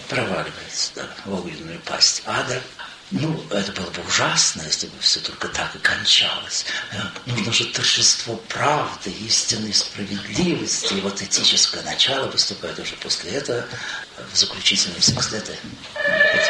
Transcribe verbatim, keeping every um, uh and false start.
проваливается, да, в огненную пасть ада. Ну, это было бы ужасно, если бы все только так и кончалось. Нужно же торжество правды, истины, справедливости. И вот этическое начало выступает уже после этого в заключительном смысле. Это